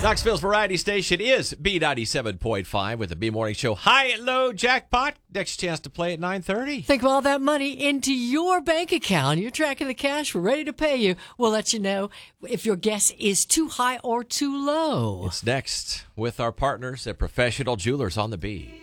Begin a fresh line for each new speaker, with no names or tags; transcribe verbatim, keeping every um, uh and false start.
Knoxville's variety station is B ninety-seven point five with the B Morning Show High and Low Jackpot. Next chance to play at nine thirty.
Think of all that money into your bank account. You're tracking the cash. We're ready to pay you. We'll let you know if your guess is too high or too low.
It's next with our partners at Professional Jewelers on the B.